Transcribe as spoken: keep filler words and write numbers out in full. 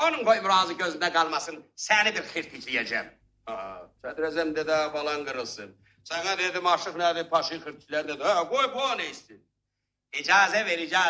Onun qoy razı gözündə qalmasın, səni bir xirtlikləyəcəm. Sədrəzəm dedə balan qırılsın. Sənə dedim aşıq nədir, paşıq xirtliklər dedi. Hə, qoy bu o nə istin? İcazə ver, icazə.